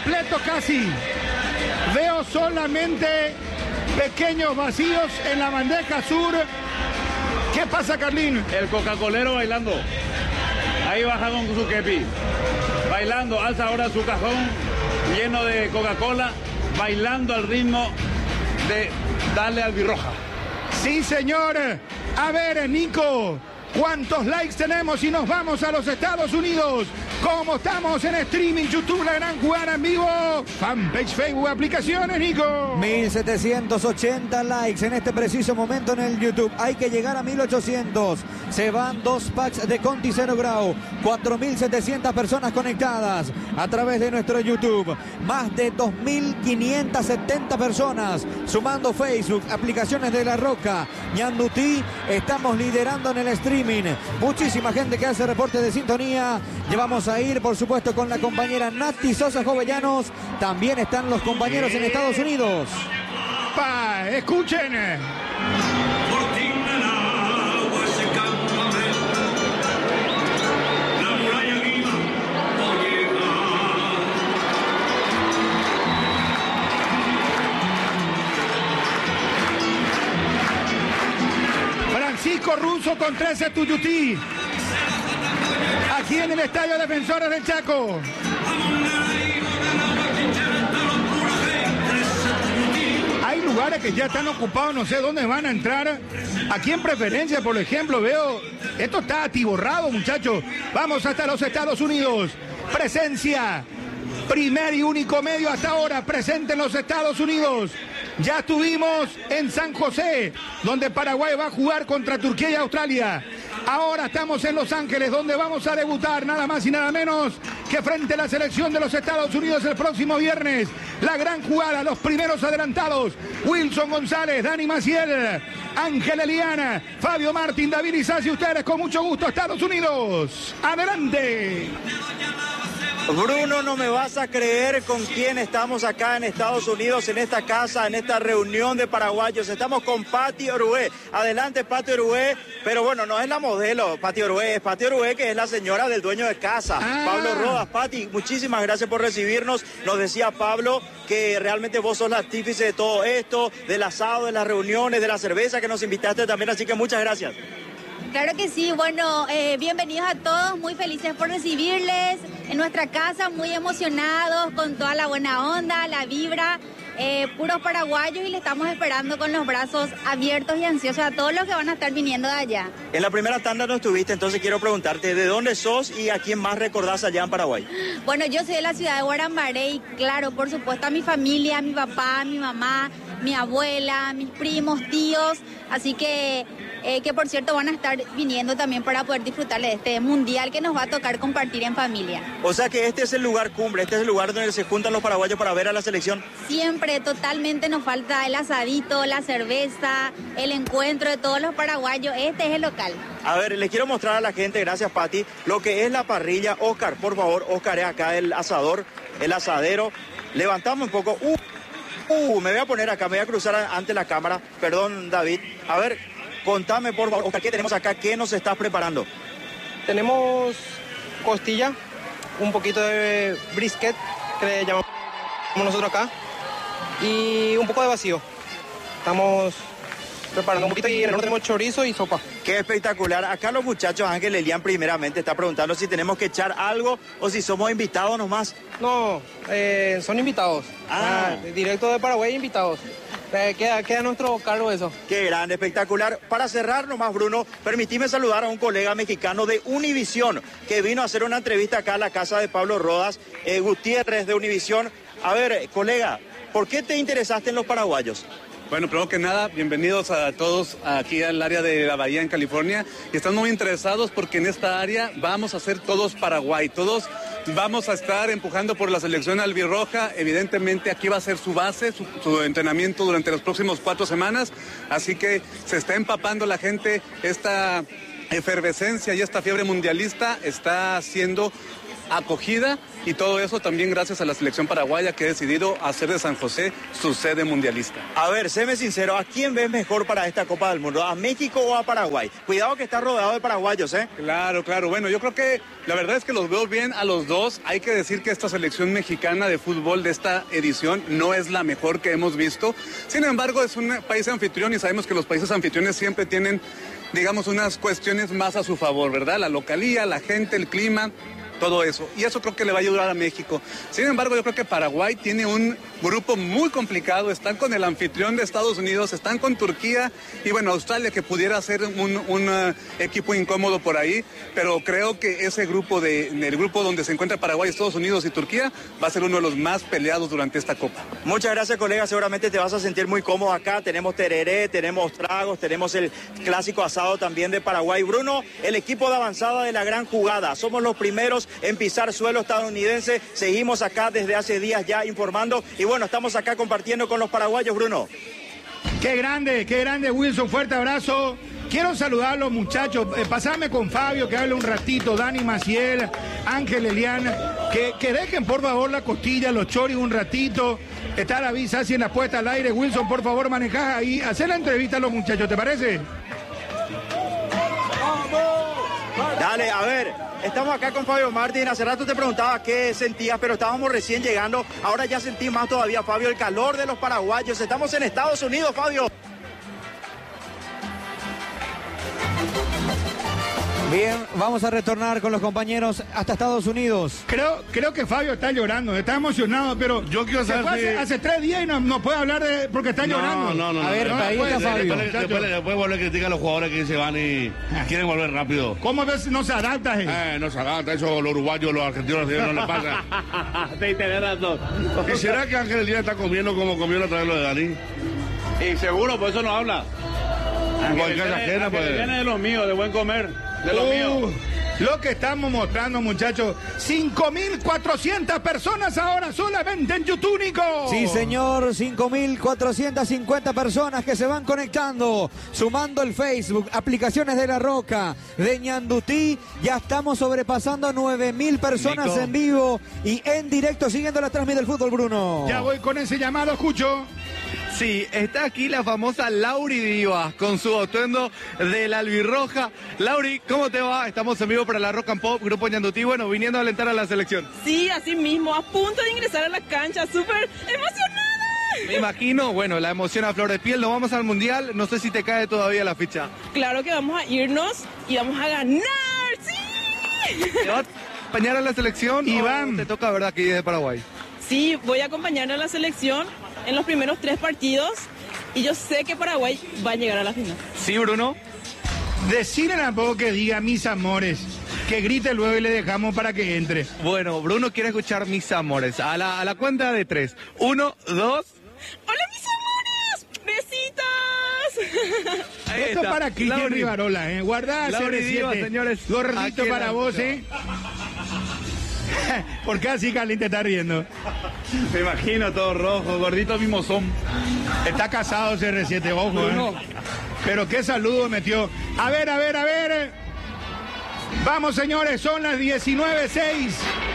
completo casi. Veo solamente pequeños vacíos en la bandeja sur. ¿Qué pasa, Carlín? El coca-colero bailando. Ahí baja con su kepi. Bailando, alza ahora su cajón lleno de Coca-Cola, bailando al ritmo de Dale Albirroja. Sí, señor. A ver, Nico, ¿cuántos likes tenemos y nos vamos a los Estados Unidos? ¿Cómo estamos en streaming, YouTube, La Gran Jugada en vivo? Fanpage, Facebook, aplicaciones, Nico. 1780 likes en este preciso momento en el YouTube. Hay que llegar a 1800. Se van 2 packs de Conti 0 Grau. 4700 personas conectadas a través de nuestro YouTube. Más de 2570 personas sumando Facebook, aplicaciones de La Roca, Ñandutí. Estamos liderando en el streaming. Muchísima gente que hace reporte de sintonía. Llevamos a ir, por supuesto, con la compañera Nati Sosa Jovellanos. También están los compañeros en Estados Unidos. Escuchen. Francisco Russo con 13 Tuyutí. Aquí en el Estadio Defensores del Chaco. Hay lugares que ya están ocupados, no sé dónde van a entrar. Aquí en Preferencia, por ejemplo, veo... Esto está atiborrado, muchachos. Vamos hasta los Estados Unidos. Presencia. Primer y único medio hasta ahora presente en los Estados Unidos. Ya estuvimos en San José, donde Paraguay va a jugar contra Turquía y Australia. Ahora estamos en Los Ángeles, donde vamos a debutar nada más y nada menos que frente a la selección de los Estados Unidos el próximo viernes. La Gran Jugada, los primeros adelantados. Wilson González, Dani Maciel, Ángel Eliana, Fabio Martín, David Isasi, ustedes con mucho gusto, Estados Unidos. ¡Adelante! Bruno, no me vas a creer con quién estamos acá en Estados Unidos, en esta casa, en esta reunión de paraguayos. Estamos con Pati Orué. Adelante, Pati Orué. Pero bueno, no es la modelo, Pati Orué. Es Pati Orué, que es la señora del dueño de casa, Pablo Rodas. Pati, muchísimas gracias por recibirnos. Nos decía Pablo que realmente vos sos la artífice de todo esto, del asado, de las reuniones, de la cerveza que nos invitaste también. Así que muchas gracias. Claro que sí, bueno, bienvenidos a todos, muy felices por recibirles en nuestra casa, muy emocionados con toda la buena onda, la vibra, puros paraguayos, y le estamos esperando con los brazos abiertos y ansiosos a todos los que van a estar viniendo de allá. En la primera tanda no estuviste, entonces quiero preguntarte, ¿de dónde sos y a quién más recordás allá en Paraguay? Bueno, yo soy de la ciudad de Guarambaré y claro, por supuesto a mi familia, a mi papá, a mi mamá, mi abuela, mis primos, tíos, así que por cierto van a estar viniendo también para poder disfrutar de este mundial que nos va a tocar compartir en familia. O sea que este es el lugar cumbre, este es el lugar donde se juntan los paraguayos para ver a la selección. Siempre, totalmente nos falta el asadito, la cerveza, el encuentro de todos los paraguayos, este es el local. A ver, les quiero mostrar a la gente, gracias Pati, lo que es la parrilla. Oscar, por favor, Oscar es acá el asador, el asadero. Levantamos un poco. Me voy a poner acá, me voy a cruzar ante la cámara. Perdón, David. A ver, contame, por favor, Oscar, ¿qué tenemos acá? ¿Qué nos estás preparando? Tenemos costilla, un poquito de brisket, que le llamamos nosotros acá, y un poco de vacío. Estamos preparando un poquito y no tenemos chorizo y sopa. Qué espectacular. Acá los muchachos, Ángel Elian primeramente está preguntando si tenemos que echar algo o si somos invitados nomás. No, son invitados. Directo de Paraguay, invitados. Queda a nuestro cargo eso. Qué grande, espectacular. Para cerrar nomás, Bruno, permitime saludar a un colega mexicano de Univisión que vino a hacer una entrevista acá a la casa de Pablo Rodas, Gutiérrez de Univisión. A ver, colega, ¿por qué te interesaste en los paraguayos? Bueno, primero que nada, bienvenidos a todos aquí al área de la Bahía en California. Y están muy interesados porque en esta área vamos a ser todos Paraguay. Todos vamos a estar empujando por la selección albirroja. Evidentemente aquí va a ser su base, su entrenamiento durante las próximas 4 semanas. Así que se está empapando la gente. Esta efervescencia y esta fiebre mundialista está haciendo acogida y todo eso también gracias a la selección paraguaya que ha decidido hacer de San José su sede mundialista. A ver, séme sincero, ¿a quién ves mejor para esta Copa del Mundo? ¿A México o a Paraguay? Cuidado que está rodeado de paraguayos, ¿eh? Claro, claro. Bueno, yo creo que la verdad es que los veo bien a los dos. Hay que decir que esta selección mexicana de fútbol de esta edición no es la mejor que hemos visto. Sin embargo, es un país anfitrión y sabemos que los países anfitriones siempre tienen, digamos, unas cuestiones más a su favor, ¿verdad? La localía, la gente, el clima, todo eso. Y eso creo que le va a ayudar a México. Sin embargo, yo creo que Paraguay tiene un grupo muy complicado. Están con el anfitrión de Estados Unidos, están con Turquía y bueno, Australia, que pudiera ser un equipo incómodo por ahí. Pero creo que ese grupo el grupo donde se encuentra Paraguay, Estados Unidos y Turquía va a ser uno de los más peleados durante esta Copa. Muchas gracias, colega. Seguramente te vas a sentir muy cómodo acá. Tenemos tereré, tenemos tragos, tenemos el clásico asado también de Paraguay. Bruno, el equipo de avanzada de la gran jugada. Somos los primeros en pisar suelo estadounidense. Seguimos acá desde hace días ya informando y bueno, estamos acá compartiendo con los paraguayos, Bruno. Qué grande, Wilson, fuerte abrazo. Quiero saludar a los muchachos, pasarme con Fabio, que hable un ratito, Dani Maciel, Ángel Elian, que dejen por favor la costilla, los choris un ratito. Está la visa así en la puesta al aire. Wilson, por favor, manejás ahí, hacer la entrevista a los muchachos, ¿te parece? Dale, a ver, estamos acá con Fabio Martín. Hace rato te preguntaba qué sentías, pero estábamos recién llegando. Ahora ya sentí más todavía, Fabio, el calor de los paraguayos. Estamos en Estados Unidos, Fabio. Bien, vamos a retornar con los compañeros hasta Estados Unidos. Creo que Fabio está llorando, está emocionado, pero yo quiero saber hace 3 días y no puede hablar porque está llorando. No. A ver, ahí está Fabio. Después volver a criticar a los jugadores que se van y quieren volver rápido. ¿Cómo ves? No se adapta. No se adapta, eso los uruguayos, los argentinos no les pasa. Sí, tenés razón. ¿Y será que Ángel Díaz está comiendo como comió otra vez lo de Dani? Y seguro, por eso no habla. Viene de los míos, de buen comer. De lo mío. Lo que estamos mostrando, muchachos, 5.400 personas ahora solamente en YouTube, Nico. Sí, señor, 5.450 personas que se van conectando, sumando el Facebook, aplicaciones de La Roca, de Ñandutí. Ya estamos sobrepasando 9.000 personas, Nico, en vivo y en directo siguiendo la transmisión del fútbol, Bruno. Ya voy con ese llamado, escucho. Sí, está aquí la famosa Lauri Divas con su atuendo de la albirroja. Lauri, ¿cómo te va? Estamos en vivo para la Rock and Pop, Grupo Ñandutí, bueno, viniendo a alentar a la selección. Sí, así mismo, a punto de ingresar a la cancha, súper emocionada. Me imagino, bueno, la emoción a flor de piel, nos vamos al Mundial, no sé si te cae todavía la ficha. Claro que vamos a irnos y vamos a ganar, ¡sí! ¿Te va a acompañar a la selección Iván, o te toca, verdad, que ir de Paraguay? Sí, voy a acompañar a la selección en los primeros 3 partidos y yo sé que Paraguay va a llegar a la final. Sí, Bruno. Decirle tampoco que diga mis amores, que grite luego y le dejamos para que entre. Bueno, Bruno quiere escuchar mis amores. A la cuenta de 3. 1, 2. ¡Hola, mis amores! ¡Besitos! Esto es para Cristian Rivarola, Guardá CR7. Señores. Gordito para vos, ¿Por qué así Carlín te está riendo? Me imagino, todo rojo, gordito mismo son. Está casado CR7, ojo, Pero qué saludo metió. A ver. Vamos, señores, son las 19:06.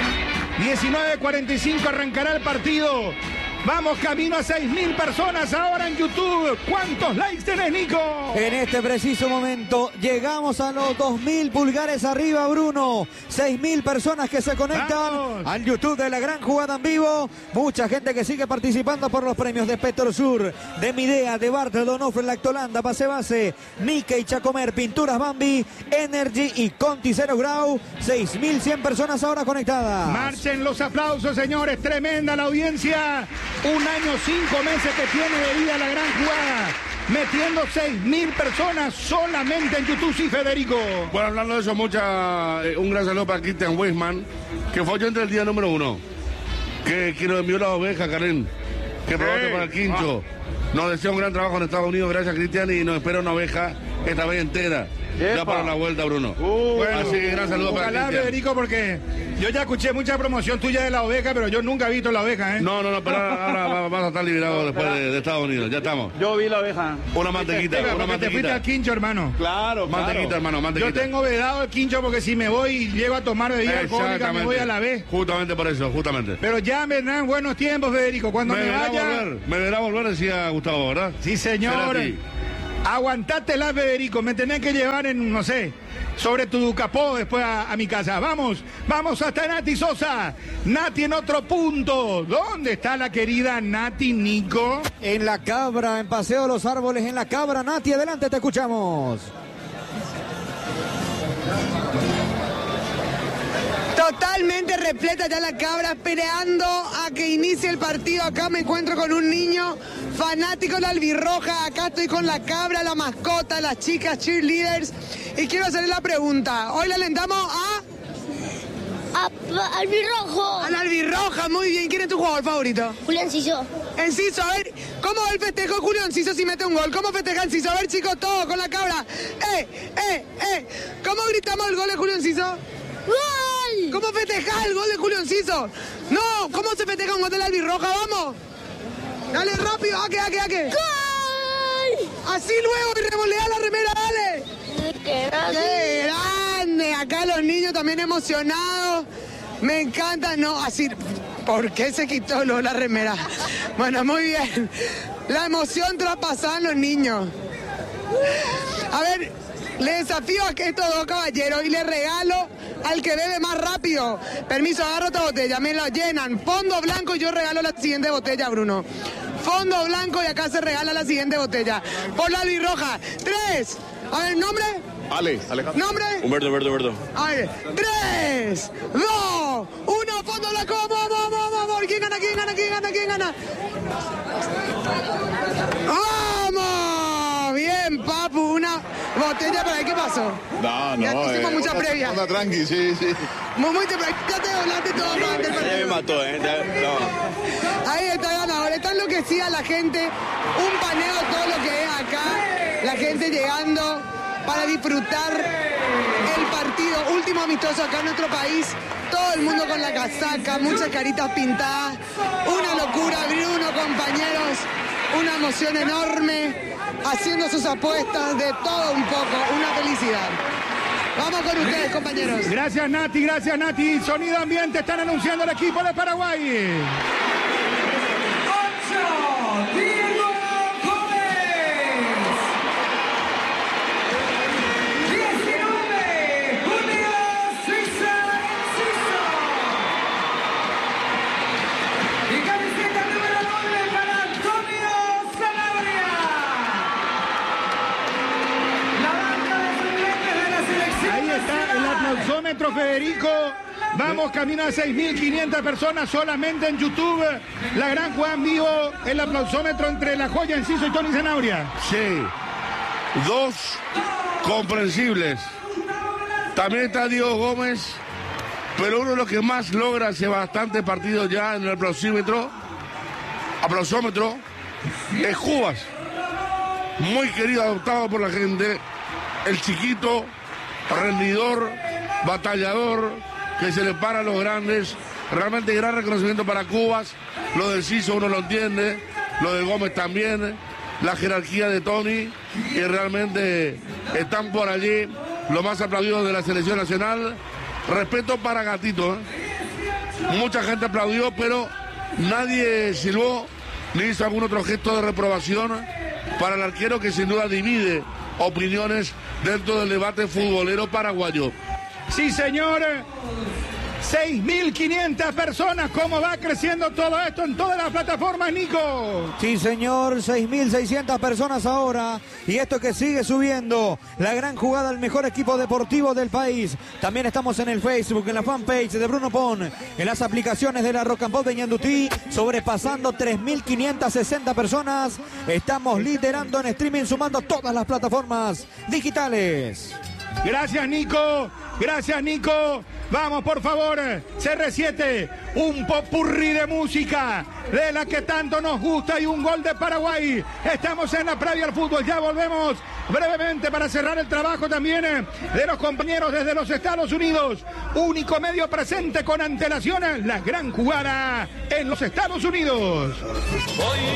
19:45 arrancará el partido. Vamos camino a 6.000 personas ahora en YouTube. ¿Cuántos likes tenés, Nico? En este preciso momento llegamos a los 2.000 pulgares arriba, Bruno. 6.000 personas que se conectan al YouTube de La Gran Jugada en vivo. Mucha gente que sigue participando por los premios de Petrosur, de Midea, de Bartel, Donofre, Lactolanda, Base, Mickey, Chacomer, Pinturas Bambi, Energy y Conti Zero Grau. 6.100 personas ahora conectadas. Marchen los aplausos, señores. Tremenda la audiencia. 1 año, 5 meses que tiene de vida La Gran Jugada. Metiendo 6.000 personas solamente en YouTube, sí, Federico. Bueno, hablando de eso, un gran saludo para Christian Weisman, que fue yo entre el día número 1. Que nos envió la oveja, Karen. Que probaste para el quincho. Nos desea un gran trabajo en Estados Unidos, gracias, Cristian, y nos espera una oveja esta vez entera. ya para la vuelta, Bruno. Bueno, así que gran saludo para Cristian. Federico, porque yo ya escuché mucha promoción tuya de la oveja, pero yo nunca he visto la oveja, ¿eh? No, pero ahora vas a estar liberado después de Estados Unidos, ya estamos. Yo vi la oveja. Una mantequita, Te fuiste al quincho, hermano. Claro, mantequita, hermano, mantequita. Yo tengo vedado el quincho porque si me voy y llego a tomar bebida alcohólica, me voy a la vez. Justamente por eso, justamente. Pero ya vendrán buenos tiempos, Federico. Cuando me vaya... Me verá volver, decía Gustavo, ¿verdad? Sí, señor. Aguantátela, Federico. Me tenés que llevar en, no sé, sobre tu capó después a mi casa. Vamos hasta Nati Sosa. Nati en otro punto. ¿Dónde está la querida Nati, Nico? En La Cabra, en Paseo de los Árboles, en La Cabra. Nati, adelante, te escuchamos. Totalmente repleta ya La Cabra, esperando a que inicie el partido. Acá me encuentro con un niño fanático de la albirroja. Acá estoy con La Cabra, la mascota, las chicas cheerleaders. Y quiero hacerle la pregunta. Hoy le alentamos a albirrojo. A la albirroja, muy bien. ¿Quién es tu jugador favorito? Julio Enciso. Enciso, a ver, ¿cómo va el festejo Julio Enciso si mete un gol? ¿Cómo festeja Enciso? A ver, chicos, todos con La Cabra. ¿Cómo gritamos el gol de Julio Enciso? ¡Gol! ¿Cómo festeja el gol de Julio Enciso? No, ¿cómo se festeja un gol de la albirroja? ¡Vamos! Dale rápido, ¡aque! ¡Gol! Así luego y revolea la remera, dale. ¡Qué grande! Acá los niños también emocionados. Me encanta, no, así... ¿Por qué se quitó la remera? Bueno, muy bien. La emoción traspasada en los niños. A ver, le desafío a que estos dos caballeros y le regalo al que bebe más rápido. Permiso, agarro esta botella, me la llenan. Fondo blanco y yo regalo la siguiente botella, Bruno. Fondo blanco y acá se regala la siguiente botella. Por la albirroja. 3. A ver, ¿nombre? Alejandro. ¿Nombre? Humberto. A ver, 3, 2, 1, fondo blanco. Vamos. ¿Quién gana? ¡Vamos! Bien, papu, una botella para ahí. ¿Qué pasó? No. Ya hicimos mucha previa. Onda tranqui, sí. Muy temprano. Ya te volaste todo para el partido. Ya me mató, no. Ahí está el ganador. Está enloquecida la gente. Un paneo todo lo que es acá. La gente llegando para disfrutar el partido último amistoso acá en nuestro país. Todo el mundo con la casaca, muchas caritas pintadas. Una locura, Bruno, compañeros. Una emoción enorme. Haciendo sus apuestas de todo un poco. Una felicidad. Vamos con ustedes, compañeros. Gracias, Nati. Sonido ambiente, están anunciando el equipo de Paraguay. 8, Diego Gómez. 19, Julio César Enciso. Y camiseta número 9 para Antonio Sanabria. La banda de suplentes de la selección. Ahí está el aplausómetro, Federico. Vamos camino a 6.500 personas solamente en YouTube. La gran jugada en vivo, el aplausómetro entre La Joya Enciso y Tony Sanabria. Sí, 2 comprensibles. También está Diego Gómez, pero uno de los que más logra hace bastantes partidos ya en el aplausómetro es Cubas. Muy querido, adoptado por la gente. El chiquito, rendidor, batallador, que se le para a los grandes. Realmente gran reconocimiento para Cubas. Lo del Ciso uno lo entiende, lo de Gómez también, la jerarquía de Tony, que realmente están por allí los más aplaudidos de la selección nacional. Respeto para Gatito, ¿eh? Mucha gente aplaudió, pero nadie silbó ni hizo algún otro gesto de reprobación para el arquero, que sin duda divide opiniones dentro del debate futbolero paraguayo. Sí, señor. 6.500 personas. ¿Cómo va creciendo todo esto en todas las plataformas, Nico? Sí, señor. 6.600 personas ahora. Y esto que sigue subiendo. La gran jugada al mejor equipo deportivo del país. También estamos en el Facebook, en la fanpage de Bruno Pon, en las aplicaciones de la Rock and Pop de Ñandutí. Sobrepasando 3.560 personas. Estamos liderando en streaming, sumando todas las plataformas digitales. Gracias, Nico. Vamos, por favor, CR7, un popurrí de música de la que tanto nos gusta y un gol de Paraguay. Estamos en la previa al fútbol, ya volvemos brevemente para cerrar el trabajo también de los compañeros desde los Estados Unidos. Único medio presente con antelación a la gran jugada en los Estados Unidos.